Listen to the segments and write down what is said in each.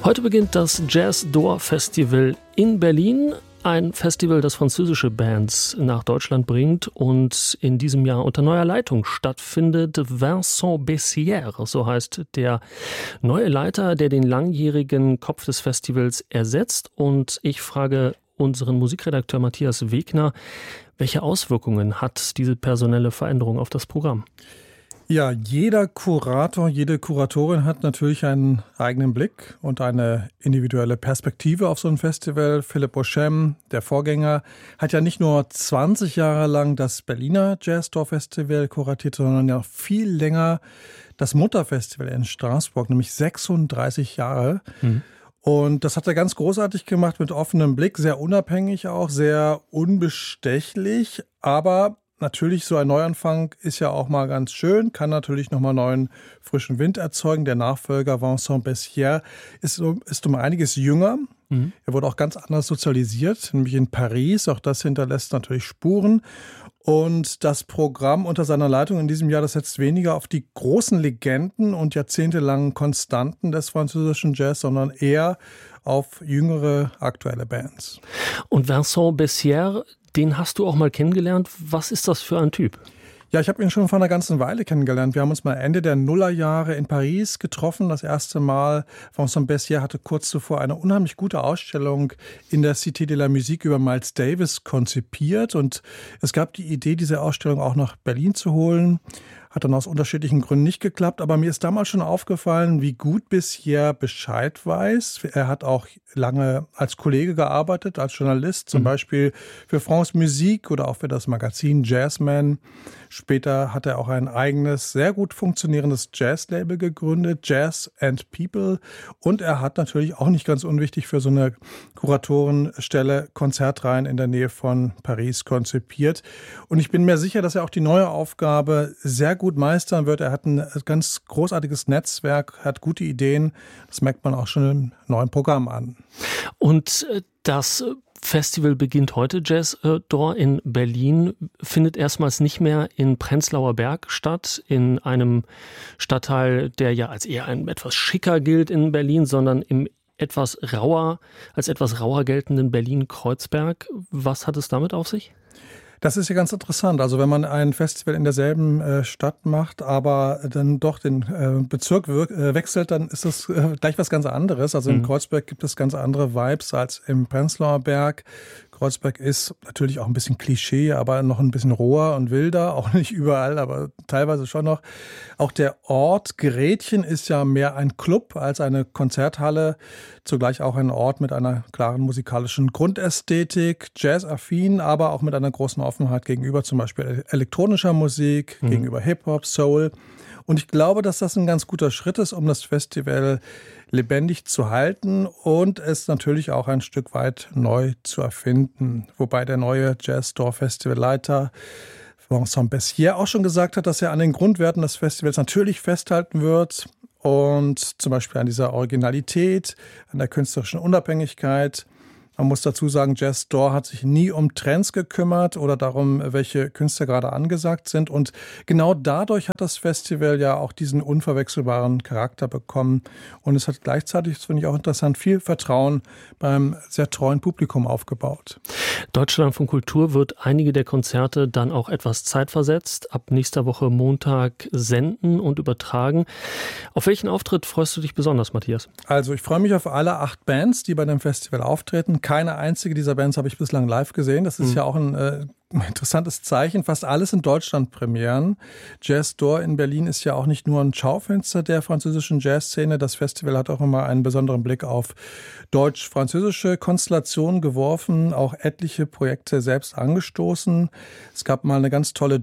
Heute beginnt das Jazz d'Or Festival in Berlin. Ein Festival, das französische Bands nach Deutschland bringt und in diesem Jahr unter neuer Leitung stattfindet. Vincent Bessières, so heißt der neue Leiter, der den langjährigen Kopf des Festivals ersetzt. Und ich frage unseren Musikredakteur Matthias Wegner, welche Auswirkungen hat diese personelle Veränderung auf das Programm? Ja, jeder Kurator, jede Kuratorin hat natürlich einen eigenen Blick und eine individuelle Perspektive auf so ein Festival. Philipp Beauchamp, der Vorgänger, hat ja nicht nur 20 Jahre lang das Berliner Jazz d'Or Festival kuratiert, sondern ja viel länger das Mutterfestival in Straßburg, nämlich 36 Jahre. Und das hat er ganz großartig gemacht, mit offenem Blick, sehr unabhängig auch, sehr unbestechlich, aber natürlich, so ein Neuanfang ist ja auch mal ganz schön, kann natürlich nochmal neuen frischen Wind erzeugen. Der Nachfolger Vincent Bessières ist um einiges jünger. Er wurde auch ganz anders sozialisiert, nämlich in Paris. Auch das hinterlässt natürlich Spuren. Und das Programm unter seiner Leitung in diesem Jahr, das setzt weniger auf die großen Legenden und jahrzehntelangen Konstanten des französischen Jazz, sondern eher auf jüngere, aktuelle Bands. Und Vincent Bessières, den hast du auch mal kennengelernt. Was ist das für ein Typ? Ja, ich habe ihn schon vor einer ganzen Weile kennengelernt. Wir haben uns mal Ende der Nullerjahre in Paris getroffen. Das erste Mal. Vincent Bessières hatte kurz zuvor eine unheimlich gute Ausstellung in der Cité de la Musique über Miles Davis konzipiert. Und es gab die Idee, diese Ausstellung auch nach Berlin zu holen. Hat dann aus unterschiedlichen Gründen nicht geklappt. Aber mir ist damals schon aufgefallen, wie gut Bessières Bescheid weiß. Er hat auch lange als Kollege gearbeitet, als Journalist, zum Beispiel für France Musique oder auch für das Magazin Jazzman. Später hat er auch ein eigenes, sehr gut funktionierendes Jazz-Label gegründet, Jazz and People. Und er hat natürlich auch nicht ganz unwichtig für so eine Kuratorenstelle Konzertreihen in der Nähe von Paris konzipiert. Und ich bin mir sicher, dass er auch die neue Aufgabe sehr gut meistern wird. Er hat ein ganz großartiges Netzwerk, hat gute Ideen. Das merkt man auch schon im neuen Programm an. Und das Festival beginnt heute, Jazz d'Or in Berlin, findet erstmals nicht mehr in Prenzlauer Berg statt, in einem Stadtteil, der ja als eher ein etwas schicker gilt in Berlin, sondern im als etwas rauer geltenden Berlin-Kreuzberg. Was hat es damit auf sich? Das ist ja ganz interessant. Also wenn man ein Festival in derselben Stadt macht, aber dann doch den Bezirk wechselt, dann ist das gleich was ganz anderes. Also in Kreuzberg gibt es ganz andere Vibes als im Prenzlauer Berg. Kreuzberg ist natürlich auch ein bisschen Klischee, aber noch ein bisschen roher und wilder. Auch nicht überall, aber teilweise schon noch. Auch der Ort Gretchen ist ja mehr ein Club als eine Konzerthalle. Zugleich auch ein Ort mit einer klaren musikalischen Grundästhetik, jazzaffin, aber auch mit einer großen Offenheit gegenüber zum Beispiel elektronischer Musik, gegenüber Hip-Hop, Soul. Und ich glaube, dass das ein ganz guter Schritt ist, um das Festival lebendig zu halten und es natürlich auch ein Stück weit neu zu erfinden. Wobei der neue Jazz d'Or Festivalleiter Vincent Bessières auch schon gesagt hat, dass er an den Grundwerten des Festivals natürlich festhalten wird und zum Beispiel an dieser Originalität, an der künstlerischen Unabhängigkeit. Man muss dazu sagen, Jazz d'Or hat sich nie um Trends gekümmert oder darum, welche Künstler gerade angesagt sind. Und genau dadurch hat das Festival ja auch diesen unverwechselbaren Charakter bekommen. Und es hat gleichzeitig, das finde ich auch interessant, viel Vertrauen beim sehr treuen Publikum aufgebaut. Deutschlandfunk Kultur wird einige der Konzerte dann auch etwas zeitversetzt ab nächster Woche Montag senden und übertragen. Auf welchen Auftritt freust du dich besonders, Matthias? Also ich freue mich auf alle 8 Bands, die bei dem Festival auftreten. Keine einzige dieser Bands habe ich bislang live gesehen. Das ist ja auch ein interessantes Zeichen. Fast alles in Deutschland Premieren. Jazz d'Or in Berlin ist ja auch nicht nur ein Schaufenster der französischen Jazzszene. Das Festival hat auch immer einen besonderen Blick auf deutsch-französische Konstellationen geworfen, auch etliche Projekte selbst angestoßen. Es gab mal eine ganz tolle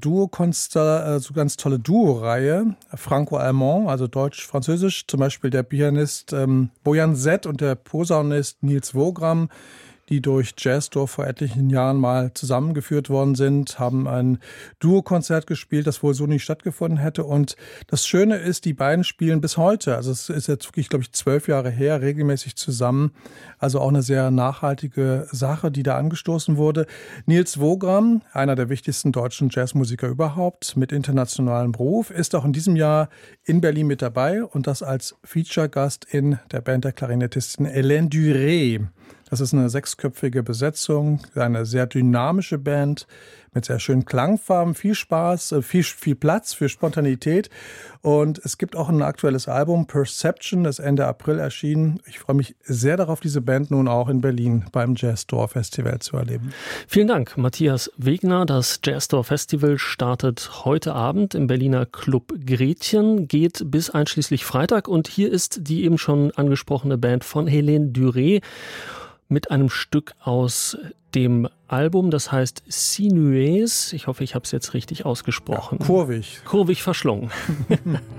Duo-Reihe, Franco-Allemand, also deutsch-französisch, zum Beispiel der Pianist Boyan Zett und der Posaunist Nils Wogram. die durch Jazzdorf vor etlichen Jahren mal zusammengeführt worden sind, haben ein Duokonzert gespielt, das wohl so nicht stattgefunden hätte. Und das Schöne ist, die beiden spielen bis heute. Also es ist jetzt wirklich, glaube ich, 12 Jahre her, regelmäßig zusammen. Also auch eine sehr nachhaltige Sache, die da angestoßen wurde. Nils Wogram, einer der wichtigsten deutschen Jazzmusiker überhaupt, mit internationalem Beruf, ist auch in diesem Jahr in Berlin mit dabei und das als Feature-Gast in der Band der Klarinettistin Hélène Duré. Das ist eine 6-köpfige Besetzung, eine sehr dynamische Band mit sehr schönen Klangfarben, viel Spaß, viel Platz für Spontanität. Und es gibt auch ein aktuelles Album, Perception, das Ende April erschienen. Ich freue mich sehr darauf, diese Band nun auch in Berlin beim Jazzdor Festival zu erleben. Vielen Dank, Matthias Wegner. Das Jazzdor Festival startet heute Abend im Berliner Club Gretchen, geht bis einschließlich Freitag. Und hier ist die eben schon angesprochene Band von Hélène Duré mit einem Stück aus dem Album, das heißt Sinués. Ich hoffe, ich habe es jetzt richtig ausgesprochen. Ja, kurvig. Kurvig verschlungen.